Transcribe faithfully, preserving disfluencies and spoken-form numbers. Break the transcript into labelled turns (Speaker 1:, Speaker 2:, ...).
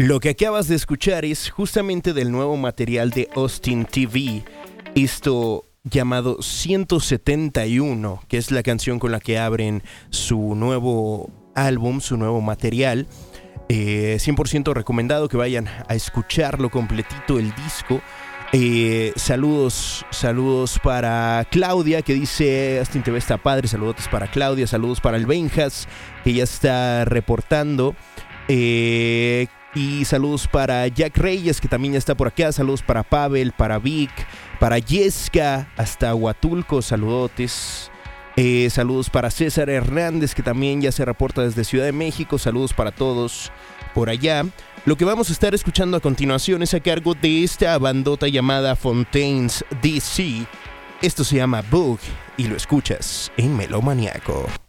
Speaker 1: Lo que acabas de escuchar es justamente del nuevo material de Austin T V, esto llamado ciento setenta y uno, que es la canción con la que abren su nuevo álbum, su nuevo material. Eh, cien por ciento recomendado que vayan a escucharlo completito, el disco. Eh, saludos, saludos para Claudia, que dice Austin T V está padre. Saludos para Claudia, saludos para el Benjas, que ya está reportando. Eh, y saludos para Jack Reyes, que también ya está por acá. Saludos para Pavel, para Vic, para Yesca, hasta Huatulco, saludotes. Eh, saludos para César Hernández, que también ya se reporta desde Ciudad de México. Saludos para todos por allá. Lo que vamos a estar escuchando a continuación es a cargo de esta bandota llamada Fontaines D C. Esto se llama Bug y lo escuchas en Melomaniaco.